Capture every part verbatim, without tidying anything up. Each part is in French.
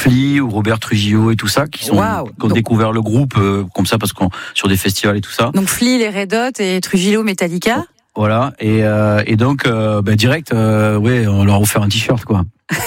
Flea ou Robert Trujillo et tout ça, qui sont wow. qui ont Donc, découvert le groupe euh, comme ça parce qu'on sur des festivals et tout ça. Donc Flea, les Red Hot et Trujillo, Metallica. Oh, voilà et euh, et donc euh, bah, direct, euh, ouais, on leur a offert un t-shirt quoi.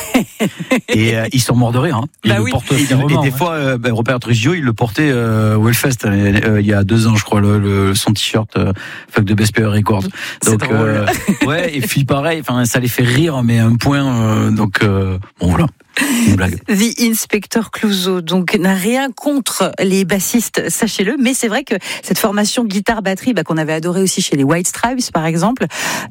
Et euh, ils sont morts de rire. Hein. Ils bah le oui. portent, et, et des ouais. fois, euh, ben, Robert Trujillo, il le portait euh, au Hellfest euh, euh, il y a deux ans, je crois, le, le, son t-shirt euh, Fuck de Best Player Records. Donc, euh, ouais, et puis pareil, enfin, ça les fait rire, mais à un point. Euh, donc, euh, bon voilà. Une blague. The Inspector Clouseau, donc, n'a rien contre les bassistes, sachez-le, mais c'est vrai que cette formation guitare-batterie, bah, qu'on avait adoré aussi chez les White Stripes, par exemple,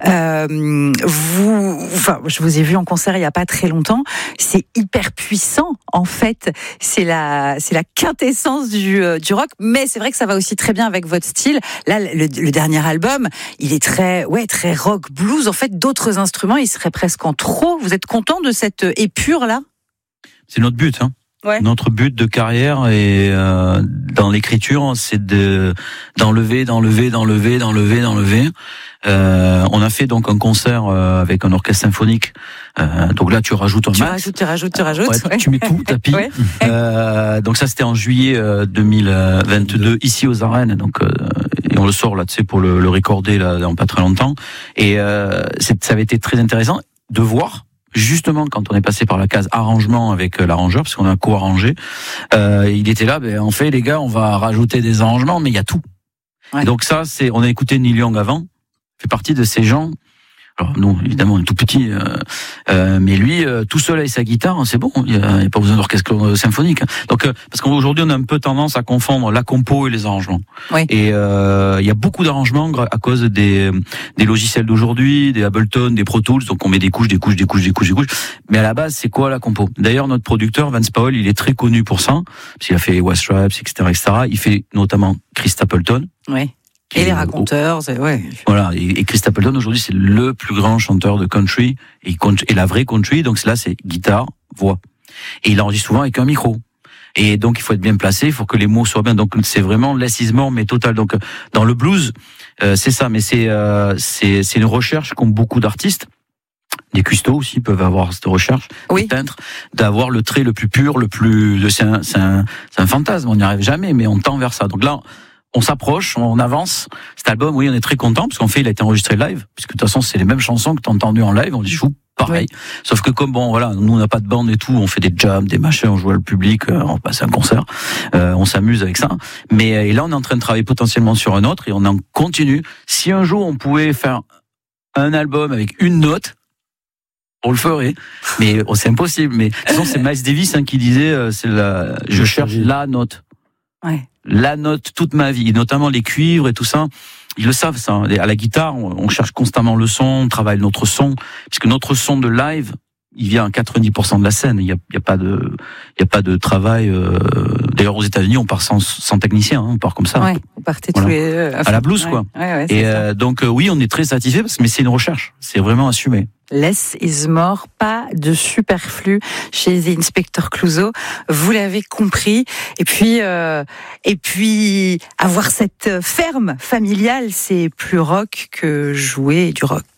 euh, vous, enfin, je vous ai vu en concert il y a pas très longtemps, c'est hyper puissant, en fait, c'est la, c'est la quintessence du, euh, du rock, mais c'est vrai que ça va aussi très bien avec votre style. Là, le, le dernier album, il est très, ouais, très rock, blues, en fait, d'autres instruments, ils seraient presque en trop. Vous êtes content de cette épure-là? C'est notre but, hein. Ouais. Notre but de carrière et euh, dans l'écriture, c'est de d'enlever, d'enlever, d'enlever, d'enlever, d'enlever. Euh, on a fait donc un concert euh, avec un orchestre symphonique. Euh, donc là, tu rajoutes un tu max. Rajoutes, tu rajoutes, tu rajoutes. Ouais, ouais. Tu mets tout, tapis. Ouais. Euh, donc ça, c'était en juillet euh, deux mille vingt-deux ici aux Arènes. Donc euh, et on le sort là, tu sais, pour le, le recorder là dans pas très longtemps. Et euh, c'est, ça avait été très intéressant de voir. Justement, quand on est passé par la case arrangement avec l'arrangeur, parce qu'on a co-arrangé, euh, il était là, ben, en fait, les gars, on va rajouter des arrangements, mais il y a tout. Ouais. Donc ça, c'est, on a écouté Neil Young avant, fait partie de ces gens. Alors nous, évidemment, on est tout petit, euh, euh, mais lui, euh, tout seul avec sa guitare, c'est bon, il n'y a, a pas besoin d'orchestre symphonique. Donc, euh, parce qu'aujourd'hui, on a un peu tendance à confondre la compo et les arrangements. Oui. Et euh, il y a beaucoup d'arrangements à cause des, des logiciels d'aujourd'hui, des Ableton, des Pro Tools, donc on met des couches, des couches, des couches, des couches, des couches. Mais à la base, c'est quoi la compo? D'ailleurs, notre producteur, Vance Powell, il est très connu pour ça, parce qu'il a fait White Stripes, et cetera, et cetera. Il fait notamment Chris Stapleton. Oui. Et les raconteurs, c'est, ouais. Voilà. Et, et Chris Stapleton, aujourd'hui, c'est le plus grand chanteur de country. Et, et la vraie country, donc là, c'est guitare, voix. Et il enregistre souvent avec un micro. Et donc, il faut être bien placé, il faut que les mots soient bien. Donc, c'est vraiment less is more, mais total. Donc, dans le blues, euh, c'est ça. Mais c'est, euh, c'est, c'est une recherche qu'ont beaucoup d'artistes. Les custos aussi peuvent avoir cette recherche, oui. Les peintres, d'avoir le trait le plus pur, le plus, c'est un, c'est un, c'est un fantasme. On n'y arrive jamais, mais on tend vers ça. Donc là, on s'approche, on avance. Cet album, oui, on est très content parce qu'en fait, il a été enregistré live, puisque de toute façon, c'est les mêmes chansons que t'as entendues en live. On dit fou, pareil. Oui. Sauf que comme bon, voilà, nous on n'a pas de bande et tout, on fait des jams, des machins, on joue le public, euh, on passe un concert, euh, on s'amuse avec ça. Mais et là, on est en train de travailler potentiellement sur un autre et on en continue. Si un jour on pouvait faire un album avec une note, on le ferait, mais oh, c'est impossible. Mais de toute façon, c'est Miles Davis hein, qui disait, euh, c'est la, je cherche la note. Ouais. La note toute ma vie, notamment les cuivres et tout ça, ils le savent ça. À la guitare, on cherche constamment le son, on travaille notre son, puisque notre son de live, il vient à quatre-vingt-dix pour cent de la scène. Il y a, il y a pas de, il y a pas de travail. Euh... D'ailleurs, aux États-Unis, on part sans, sans technicien, hein, on part comme ça. Ouais, vous partez voilà. tous les deux à, à la blues, ouais. quoi. Ouais, ouais, et euh, donc, euh, oui, on est très satisfait, parce que mais c'est une recherche, c'est vraiment assumé. Less is more, pas de superflu chez The Inspector Clouseau. Vous l'avez compris. Et puis, euh, et puis, avoir cette ferme familiale, c'est plus rock que jouer du rock.